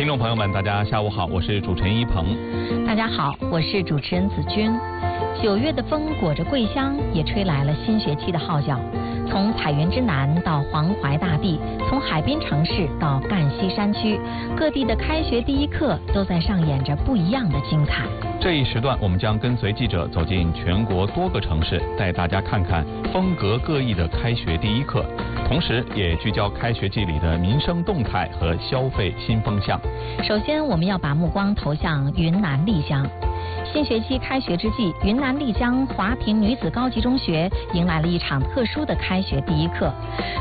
听众朋友们，大家下午好，我是主持人一鹏。 大家好，我是主持人子君。9月的风裹着桂香，也吹来了新学期的号角。从彩云之南到黄淮大地，从海滨城市到赣西山区，各地的开学第一课都在上演着不一样的精彩。 这一时段，我们将跟随记者走进全国多个城市，带大家看看风格各异的开学第一课，同时也聚焦开学季里的民生动态和消费新风向。 首先，我们要把目光投向云南丽江。新学期开学之际，云南丽江华坪女子高级中学迎来了一场特殊的开学第一课。